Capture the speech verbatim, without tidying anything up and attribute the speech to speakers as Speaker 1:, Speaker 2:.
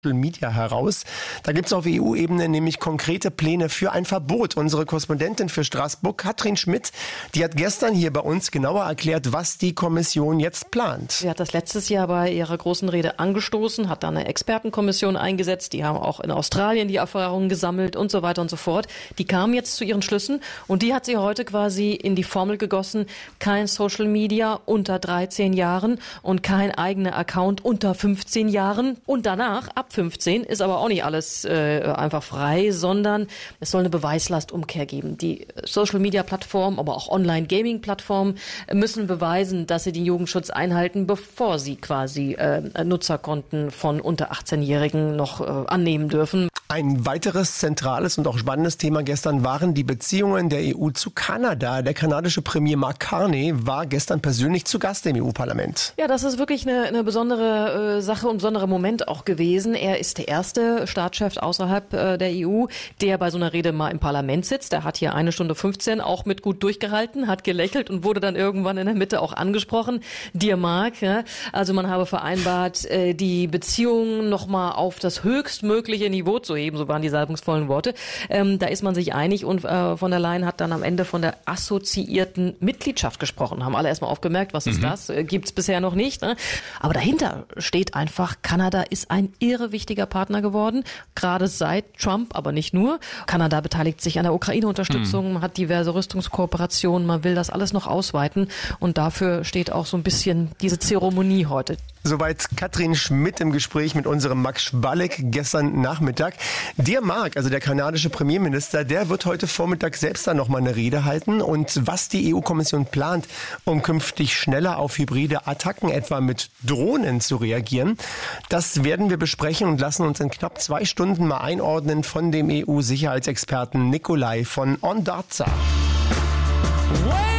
Speaker 1: Media heraus. Da gibt es auf E U-Ebene nämlich konkrete Pläne für ein Verbot. Unsere Korrespondentin für Straßburg, Katrin Schmidt, die hat gestern hier bei uns genauer erklärt, was die Kommission jetzt plant.
Speaker 2: Sie hat das letztes Jahr bei ihrer großen Rede angestoßen, hat da eine Expertenkommission eingesetzt, die haben auch in Australien die Erfahrungen gesammelt und so weiter und so fort. Die kamen jetzt zu ihren Schlüssen und die hat sie heute quasi in die Formel gegossen, kein Social Media unter dreizehn Jahren und kein eigener Account unter fünfzehn Jahren und danach ab fünfzehn ist aber auch nicht alles äh, einfach frei, sondern es soll eine Beweislastumkehr geben. Die Social-Media-Plattformen, aber auch Online-Gaming-Plattformen müssen beweisen, dass sie den Jugendschutz einhalten, bevor sie quasi äh, Nutzerkonten von unter achtzehnjährigen noch äh, annehmen dürfen.
Speaker 1: Ein weiteres zentrales und auch spannendes Thema gestern waren die Beziehungen der E U zu Kanada. Der kanadische Premier Mark Carney war gestern persönlich zu Gast im E U-Parlament.
Speaker 2: Ja, das ist wirklich eine, eine besondere äh, Sache und ein besonderer Moment auch gewesen. Er ist der erste Staatschef außerhalb äh, der E U, der bei so einer Rede mal im Parlament sitzt. Er hat hier eine Stunde fünfzehn auch mit gut durchgehalten, hat gelächelt und wurde dann irgendwann in der Mitte auch angesprochen. Dear Mark, ja, also man habe vereinbart, äh, die Beziehungen nochmal auf das höchstmögliche Niveau zu heben. So waren die salbungsvollen Worte. Ähm, da ist man sich einig und äh, von der Leyen hat dann am Ende von der assoziierten Mitgliedschaft gesprochen. Haben alle erstmal aufgemerkt, was mhm. ist das? Äh, gibt's bisher noch nicht. Ne? Aber dahinter steht einfach, Kanada ist ein irre wichtiger Partner geworden, gerade seit Trump, aber nicht nur. Kanada beteiligt sich an der Ukraine-Unterstützung, mhm. man hat diverse Rüstungskooperationen, man will das alles noch ausweiten und dafür steht auch so ein bisschen diese Zeremonie heute.
Speaker 1: Soweit Katrin Schmidt im Gespräch mit unserem Max Schwalek gestern Nachmittag. Der Mark, also der kanadische Premierminister, der wird heute Vormittag selbst dann nochmal eine Rede halten. Und was die E U-Kommission plant, um künftig schneller auf hybride Attacken, etwa mit Drohnen, zu reagieren, das werden wir besprechen und lassen uns in knapp zwei Stunden mal einordnen von dem E U-Sicherheitsexperten Nikolai von Ondarza.